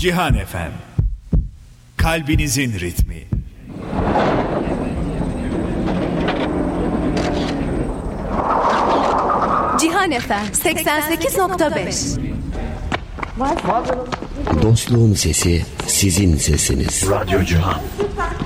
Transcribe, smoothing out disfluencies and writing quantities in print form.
Cihan FM, kalbinizin ritmi. Cihan FM 88.5. Dostluğun sesi, sizin sesiniz. Radyo Cihan.